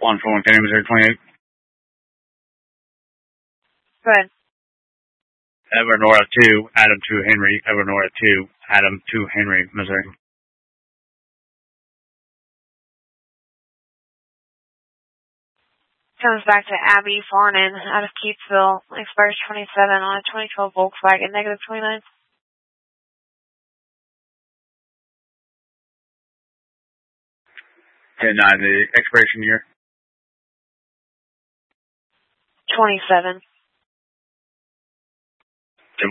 141 Kennedy, Missouri 28. Good. Everett 2, Adam 2 Henry, Everett 2, Adam 2 Henry, Missouri. Comes back to Abby Farnan out of Keatsville, expires 27 on a 2012 Volkswagen, negative 29. 10-9, the expiration year. 27.